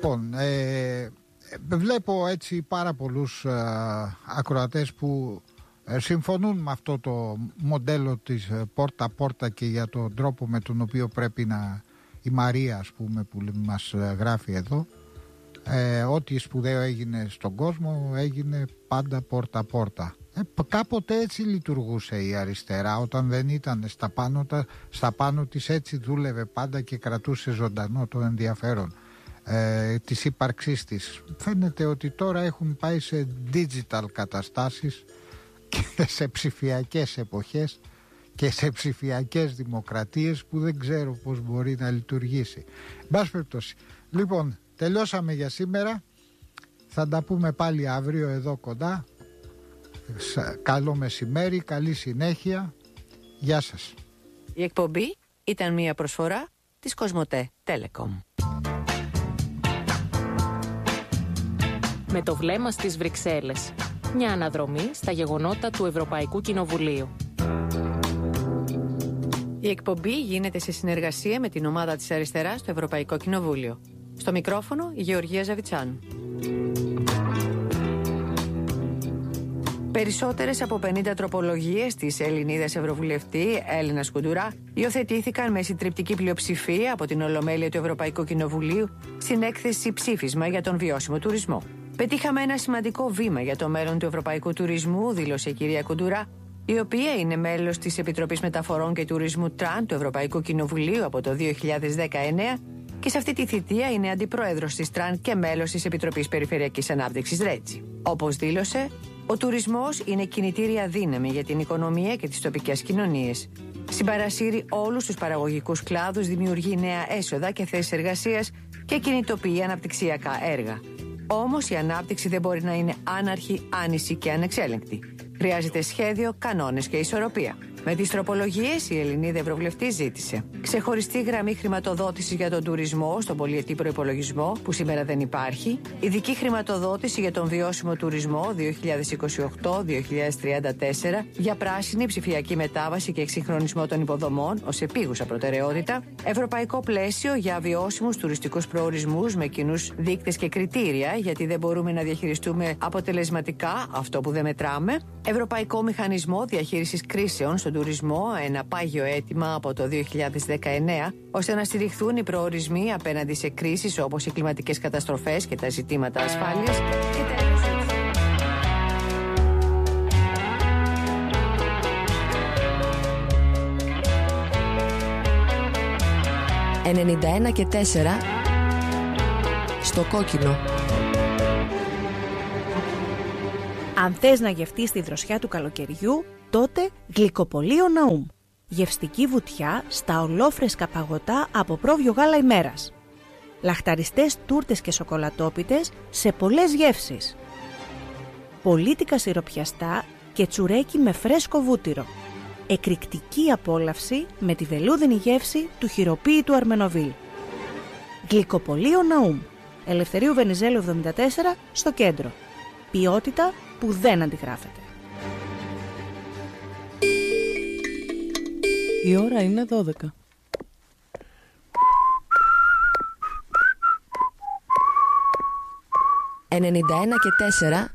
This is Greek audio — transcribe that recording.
Λοιπόν, βλέπω έτσι πάρα πολλούς ακροατές που συμφωνούν με αυτό το μοντέλο της πόρτα-πόρτα και για τον τρόπο με τον οποίο πρέπει να, η Μαρία ας πούμε που μας γράφει εδώ, ό,τι σπουδαίο έγινε στον κόσμο έγινε πάντα πόρτα-πόρτα. Κάποτε έτσι λειτουργούσε η αριστερά, όταν δεν ήταν στα πάνω της, έτσι δούλευε πάντα και κρατούσε ζωντανό το ενδιαφέρον της ύπαρξής της. Φαίνεται ότι τώρα έχουν πάει σε digital καταστάσεις και σε ψηφιακές εποχές και σε ψηφιακές δημοκρατίες που δεν ξέρω πώς μπορεί να λειτουργήσει. Μπας περιπτώσει. Λοιπόν, τελειώσαμε για σήμερα. Θα τα πούμε πάλι αύριο εδώ κοντά. Καλό μεσημέρι, καλή συνέχεια. Γεια σας. Η εκπομπή ήταν μια προσφορά της Κοσμοτέ Telecom. Με το βλέμμα στις Βρυξέλλες. Μια αναδρομή στα γεγονότα του Ευρωπαϊκού Κοινοβουλίου. Η εκπομπή γίνεται σε συνεργασία με την ομάδα της αριστεράς στο Ευρωπαϊκό Κοινοβούλιο. Στο μικρόφωνο η Γεωργία Ζαβιτσάνου. Περισσότερες από 50 τροπολογίες της Ελληνίδας Ευρωβουλευτή Έλενας Κουντουρά υιοθετήθηκαν με συντριπτική πλειοψηφία από την Ολομέλεια του Ευρωπαϊκού Κοινοβουλίου στην έκθεση ψήφισμα για τον βιώσιμο τουρισμό. Πετύχαμε ένα σημαντικό βήμα για το μέλλον του ευρωπαϊκού τουρισμού, δήλωσε η κυρία Κουντουρά, η οποία είναι μέλος της Επιτροπής Μεταφορών και Τουρισμού Τραν του Ευρωπαϊκού Κοινοβουλίου από το 2019 και σε αυτή τη θητεία είναι αντιπρόεδρος της Τραν και μέλος της Επιτροπής Περιφερειακής Ανάπτυξης Ρέτζι. Όπως δήλωσε, ο τουρισμός είναι κινητήρια δύναμη για την οικονομία και τις τοπικές κοινωνίες. Συμπαρασύρει όλους τους παραγωγικούς κλάδους, δημιουργεί νέα έσοδα και θέσεις εργασίας και κινητοποιεί αναπτυξιακά έργα. Όμως η ανάπτυξη δεν μπορεί να είναι άναρχη, άνηση και ανεξέλεγκτη. Χρειάζεται σχέδιο, κανόνες και ισορροπία. Με τις τροπολογίες, η Ελληνίδα Ευρωβουλευτή ζήτησε ξεχωριστή γραμμή χρηματοδότησης για τον τουρισμό στον πολυετή προϋπολογισμό, που σήμερα δεν υπάρχει, ειδική χρηματοδότηση για τον βιώσιμο τουρισμό 2028-2034 για πράσινη ψηφιακή μετάβαση και εξυγχρονισμό των υποδομών ως επίγουσα προτεραιότητα, ευρωπαϊκό πλαίσιο για βιώσιμους τουριστικούς προορισμούς με κοινούς δείκτες και κριτήρια, γιατί δεν μπορούμε να διαχειριστούμε αποτελεσματικά αυτό που δεν μετράμε, ευρωπαϊκό μηχανισμό διαχείρισης κρίσεων στον τουρισμό, ένα πάγιο αίτημα από το 2019, ώστε να στηριχθούν οι προορισμοί απέναντι σε κρίσεις όπως οι κλιματικές καταστροφές και τα ζητήματα ασφάλειας. Και τέλος, 91,4 στο κόκκινο. Αν θες να γευτείς τη δροσιά του καλοκαιριού, τότε Γλυκοπωλείο Ναούμ. Γευστική βουτιά στα ολόφρεσκα παγωτά από πρόβιο γάλα ημέρας. Λαχταριστές τούρτες και σοκολατόπιτες σε πολλές γεύσεις. Πολίτικα σιροπιαστά και τσουρέκι με φρέσκο βούτυρο. Εκρηκτική απόλαυση με τη βελούδινη γεύση του χειροποίητου Αρμενοβίλ. Γλυκοπωλείο Ναούμ. Ελευθερίου Βενιζέλου 74 στο κέντρο. Ποιότητα που δεν αντιγράφεται. Η ώρα είναι 12. «91,4